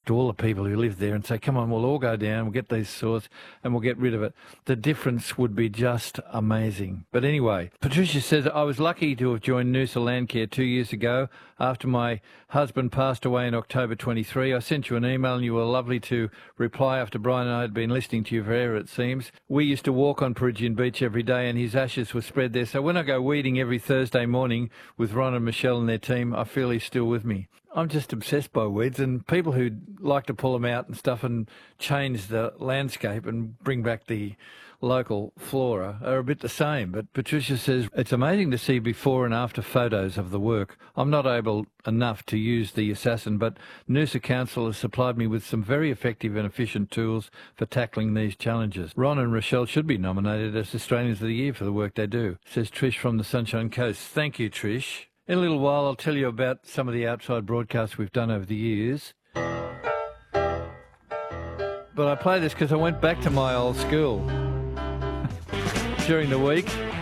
to all the people who live there and say, come on, we'll all go down, we'll get these sores and we'll get rid of it. The difference would be just amazing. But anyway, Patricia says, I was lucky to have joined Noosa Landcare 2 years ago after my husband passed away in October 23. I sent you an email and you were lovely to reply after Brian and I had been listening to you forever, it seems. We used to walk on Peregian Beach every day and his ashes were spread there. So when I go weeding every Thursday morning with Ron and Michelle and their team, I feel he's still with me. I'm just obsessed by weeds, and people who like to pull them out and stuff and change the landscape and bring back the local flora are a bit the same. But Patricia says, it's amazing to see before and after photos of the work. I'm not able enough to use the Assassin, but Noosa Council has supplied me with some very effective and efficient tools for tackling these challenges. Ron and Rochelle should be nominated as Australians of the Year for the work they do, says Trish from the Sunshine Coast. Thank you, Trish. In a little while, I'll tell you about some of the outside broadcasts we've done over the years. But I play this because I went back to my old school during the week.